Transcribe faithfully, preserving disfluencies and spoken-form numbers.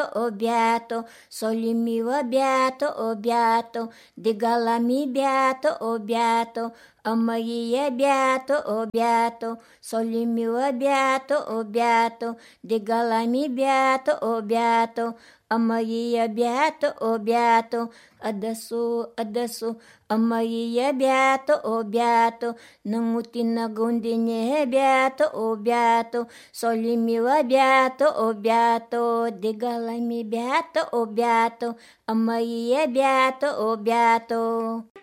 o beato, soli mio beato, o beato, digalami beato, o beato, Amaria beato, o beato, soli mio beato, o beato, digalami beato, o beato, Amaria beato, o beato, adesso, adesso, Amaria beato, o beato, namuti na gondine beato, o beato, soli mio beato, o beato, digalami beato, o beato, Amaria beato, o beato.